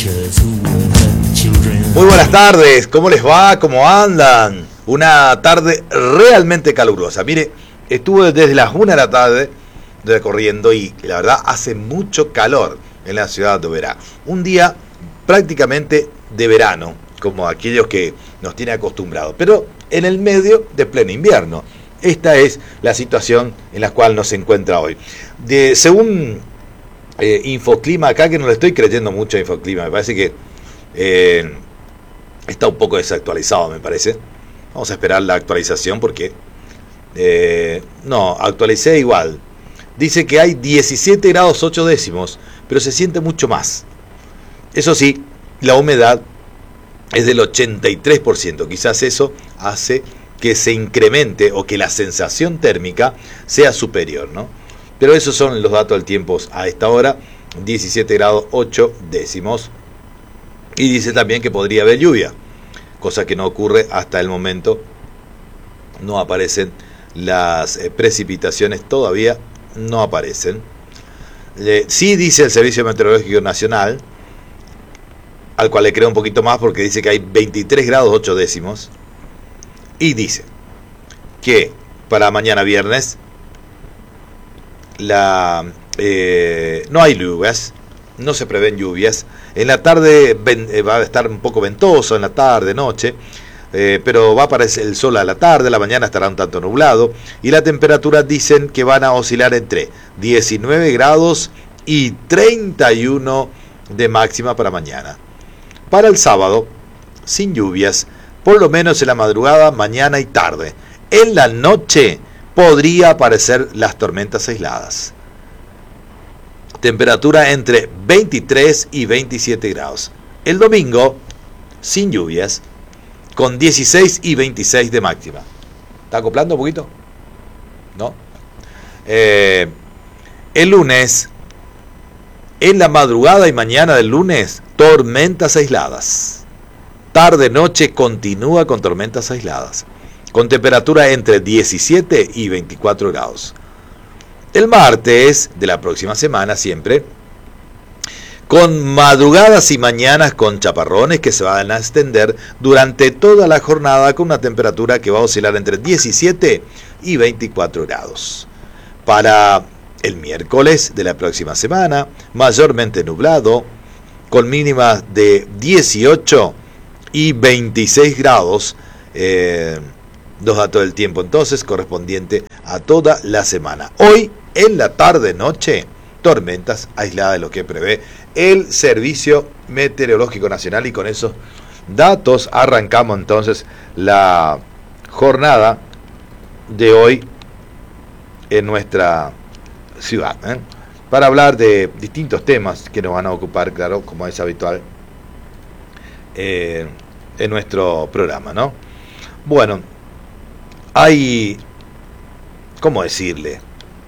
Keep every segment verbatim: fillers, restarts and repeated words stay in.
Muy buenas tardes, ¿cómo les va? ¿Cómo andan? Una tarde realmente calurosa. Mire, estuve desde las una de la tarde recorriendo y la verdad hace mucho calor en la ciudad de Oberá. Un día prácticamente de verano, como aquellos que nos tiene acostumbrados, pero en el medio de pleno invierno. Esta es la situación en la cual nos encuentra hoy. De, según eh, Infoclima, acá que no le estoy creyendo mucho a Infoclima, me parece que eh, está un poco desactualizado, me parece. Vamos a esperar la actualización porque eh, no, actualicé igual. Dice que hay diecisiete grados ocho décimos, pero se siente mucho más. Eso sí, la humedad es del ochenta y tres por ciento. Quizás eso hace que se incremente o que la sensación térmica sea superior, ¿no? Pero esos son los datos del tiempo a esta hora, diecisiete grados ocho décimos. Y dice también que podría haber lluvia, cosa que no ocurre hasta el momento. No aparecen las eh, precipitaciones, todavía no aparecen. Eh, sí dice el Servicio Meteorológico Nacional, al cual le creo un poquito más porque dice que hay veintitrés grados ocho décimos. Y dice que para mañana viernes la, eh, no hay lluvias, no se prevén lluvias. En la tarde ven, eh, va a estar un poco ventoso, en la tarde, noche, eh, pero va a aparecer el sol a la tarde, la mañana estará un tanto nublado. Y la temperatura dicen que van a oscilar entre diecinueve grados y treinta y uno de máxima para mañana. Para el sábado, sin lluvias, por lo menos en la madrugada, mañana y tarde. En la noche podría aparecer las tormentas aisladas. Temperatura entre veintitrés y veintisiete grados. El domingo, sin lluvias, con dieciséis y veintiséis de máxima. ¿Está acoplando un poquito? ¿No? Eh, el lunes, en la madrugada y mañana del lunes, tormentas aisladas. Tarde, noche continúa con tormentas aisladas, con temperatura entre diecisiete y veinticuatro grados. El martes de la próxima semana siempre, con madrugadas y mañanas con chaparrones que se van a extender durante toda la jornada con una temperatura que va a oscilar entre diecisiete y veinticuatro grados. Para el miércoles de la próxima semana, mayormente nublado, con mínimas de dieciocho y veintiséis grados, eh, los datos del tiempo entonces correspondiente a toda la semana. Hoy en la tarde noche, tormentas aisladas de lo que prevé el Servicio Meteorológico Nacional, y con esos datos arrancamos entonces la jornada de hoy en nuestra ciudad, ¿eh? para hablar de distintos temas que nos van a ocupar, claro, como es habitual Eh, en nuestro programa, ¿no? Bueno, hay, ¿cómo decirle?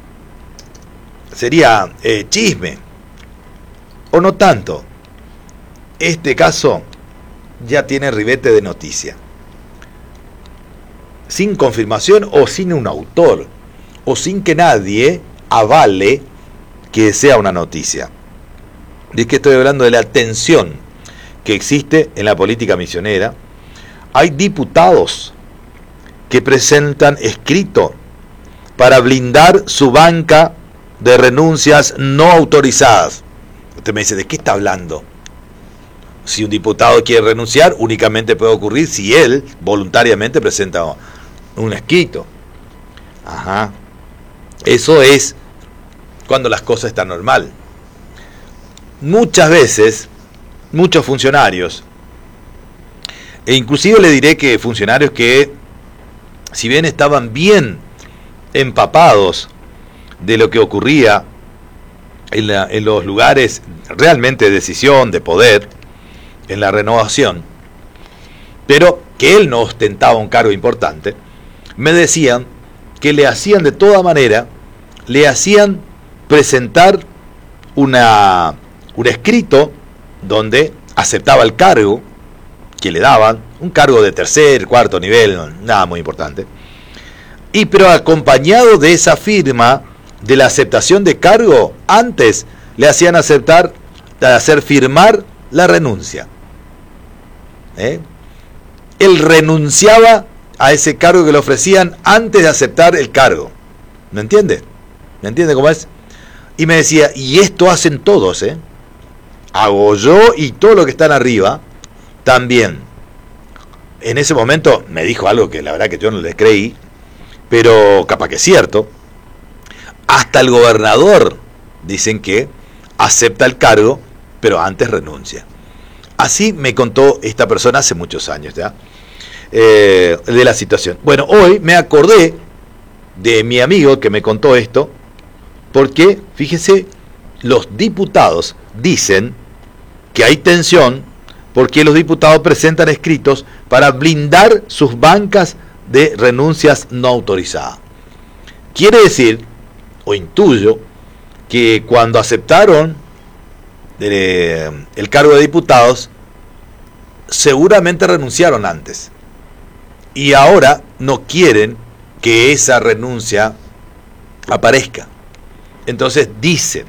Sería eh, chisme, o no tanto. Este caso ya tiene ribete de noticia, sin confirmación o sin un autor, o sin que nadie avale que sea una noticia. Y es que estoy hablando de la tensión que existe en la política misionera. Hay diputados que presentan escrito para blindar su banca de renuncias no autorizadas. Usted me dice, ¿de qué está hablando? Si un diputado quiere renunciar, únicamente puede ocurrir si él voluntariamente presenta un escrito. Ajá. Eso es cuando las cosas están normal. Muchas veces muchos funcionarios, e inclusive le diré que funcionarios que, si bien estaban bien empapados de lo que ocurría en, la, en los lugares realmente de decisión, de poder, en la renovación, pero que él no ostentaba un cargo importante, me decían que le hacían de toda manera, le hacían presentar una, un escrito donde aceptaba el cargo que le daban, un cargo de tercer, cuarto nivel, nada muy importante, y pero acompañado de esa firma de la aceptación de cargo, antes le hacían aceptar, hacer firmar la renuncia. ¿Eh? Él renunciaba a ese cargo que le ofrecían antes de aceptar el cargo. ¿Me entiende? ¿Me entiende cómo es? Y me decía, y esto hacen todos, ¿eh? Hago yo y todo lo que están arriba también. En ese momento me dijo algo que la verdad que yo no le creí, pero capaz que es cierto. Hasta el gobernador dicen que acepta el cargo, pero antes renuncia. Así me contó esta persona hace muchos años ya, eh, de la situación. Bueno, hoy me acordé de mi amigo que me contó esto, porque, fíjense, los diputados dicen que hay tensión porque los diputados presentan escritos para blindar sus bancas de renuncias no autorizadas. Quiere decir, o intuyo, que cuando aceptaron eh, el cargo de diputados, seguramente renunciaron antes. Y ahora no quieren que esa renuncia aparezca. Entonces dicen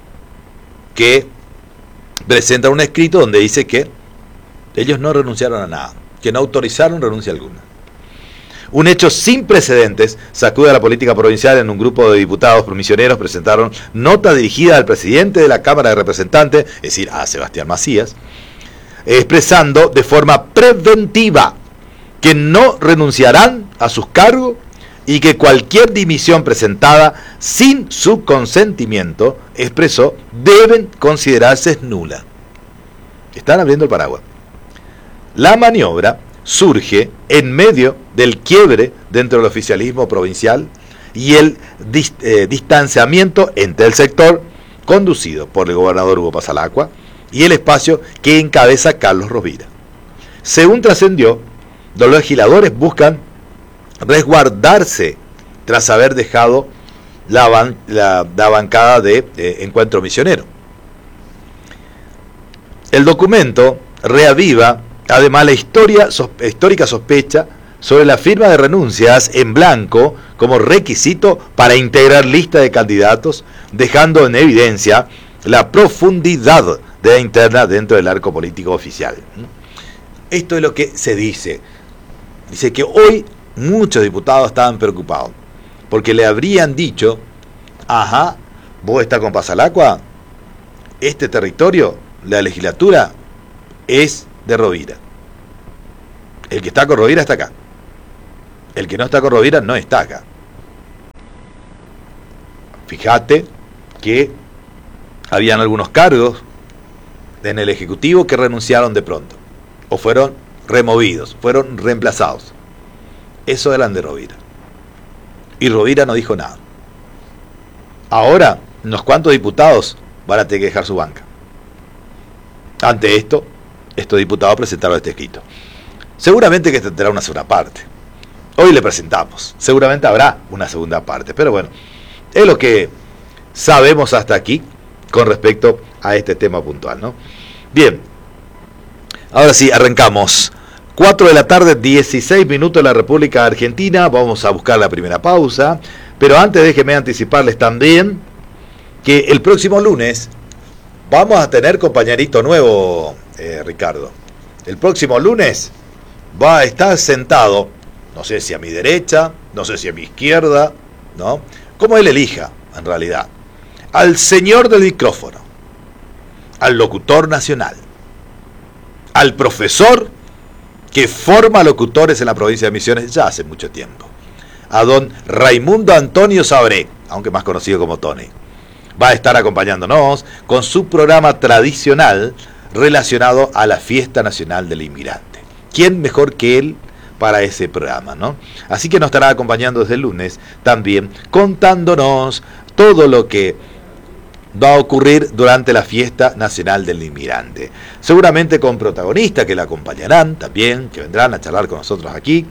que presentan un escrito donde dice que ellos no renunciaron a nada, que no autorizaron renuncia alguna. Un hecho sin precedentes sacude a la política provincial. En un grupo de diputados promisioneros presentaron nota dirigida al presidente de la Cámara de Representantes, es decir, a Sebastián Macías, expresando de forma preventiva que no renunciarán a sus cargos y que cualquier dimisión presentada sin su consentimiento expreso deben considerarse nula. Están abriendo el paraguas. La maniobra surge en medio del quiebre dentro del oficialismo provincial y el dist eh, distanciamiento entre el sector conducido por el gobernador Hugo Pasalacqua y el espacio que encabeza Carlos Rovira. Según trascendió, los legisladores buscan resguardarse tras haber dejado la, ban la, la bancada de eh, Encuentro Misionero. El documento reaviva además la historia, sos, histórica sospecha sobre la firma de renuncias en blanco como requisito para integrar lista de candidatos, dejando en evidencia la profundidad de la interna dentro del arco político oficial. Esto es lo que se dice. Dice que hoy muchos diputados estaban preocupados porque le habrían dicho, ajá, vos estás con Pasalacqua, este territorio, la legislatura es de Rovira. El que está con Rovira está acá. El que no está con Rovira no está acá. Fíjate que habían algunos cargos en el Ejecutivo que renunciaron de pronto, o fueron removidos, fueron reemplazados. Eso eran de Rovira. Y Rovira no dijo nada. Ahora, unos cuantos diputados van a tener que dejar su banca. Ante esto, estos diputados presentaron este escrito. Seguramente que tendrá una segunda parte. Hoy le presentamos. Seguramente habrá una segunda parte. Pero bueno, es lo que sabemos hasta aquí con respecto a este tema puntual, ¿no? Bien. Ahora sí, arrancamos. cuatro de la tarde, dieciséis minutos en la República Argentina. Vamos a buscar la primera pausa. Pero antes déjenme anticiparles también que el próximo lunes vamos a tener compañerito nuevo, eh, Ricardo. El próximo lunes va a estar sentado, no sé si a mi derecha, no sé si a mi izquierda, ¿no? Como él elija, en realidad. Al señor del micrófono, al locutor nacional, al profesor que forma locutores en la provincia de Misiones ya hace mucho tiempo, a don Raimundo Antonio Sabré, aunque más conocido como Tony. Va a estar acompañándonos con su programa tradicional relacionado a la Fiesta Nacional del Inmigrante. ¿Quién mejor que él para ese programa, ¿no? Así que nos estará acompañando desde el lunes también, contándonos todo lo que va a ocurrir durante la Fiesta Nacional del Inmigrante. Seguramente con protagonistas que la acompañarán también, que vendrán a charlar con nosotros aquí.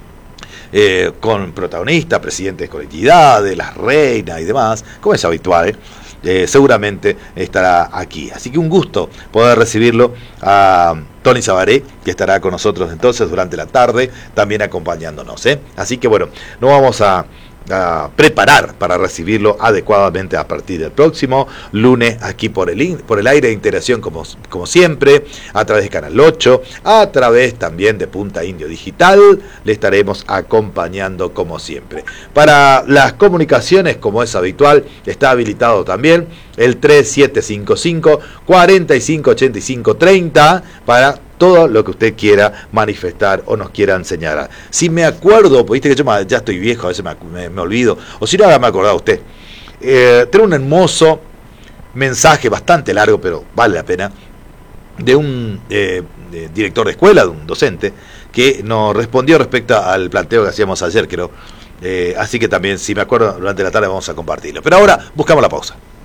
Eh, con protagonistas, presidentes de colectividades, las reinas y demás, como es habitual, eh, seguramente estará aquí. Así que un gusto poder recibirlo a Tony Sabaré, que estará con nosotros entonces durante la tarde, también acompañándonos, ¿eh? Así que bueno, no vamos a a preparar para recibirlo adecuadamente a partir del próximo lunes aquí por el, por el aire de integración como, como siempre, a través de Canal ocho, a través también de Punta Indio Digital, le estaremos acompañando como siempre. Para las comunicaciones, como es habitual, está habilitado también el tres siete cinco cinco, cuatro cinco ocho cinco tres cero para todo lo que usted quiera manifestar o nos quiera enseñar. Si me acuerdo, pues viste que yo ya estoy viejo, a veces me, me, me olvido, o si no, ahora me acordado usted. Eh, tengo un hermoso mensaje, bastante largo, pero vale la pena, de un eh, de director de escuela, de un docente, que nos respondió respecto al planteo que hacíamos ayer, creo. Eh, así que también, si me acuerdo, durante la tarde vamos a compartirlo. Pero ahora buscamos la pausa.